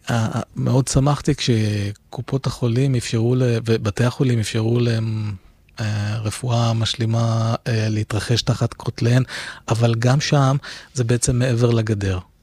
מאוד שמחתי כשקופות החולים אפשרו, ובתי החולים אפשרו להם רפואה משלימה להתרחש תחת כותליהן, אבל גם שם זה בעצם מעבר לגדר.